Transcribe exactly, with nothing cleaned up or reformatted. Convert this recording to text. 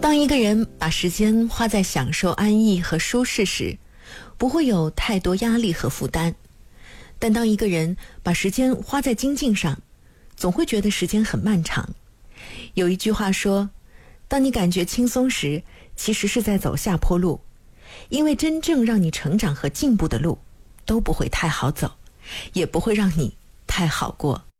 当一个人把时间花在享受安逸和舒适时，不会有太多压力和负担。但当一个人把时间花在精进上，总会觉得时间很漫长。有一句话说，当你感觉轻松时，其实是在走下坡路，因为真正让你成长和进步的路都不会太好走，也不会让你太好过。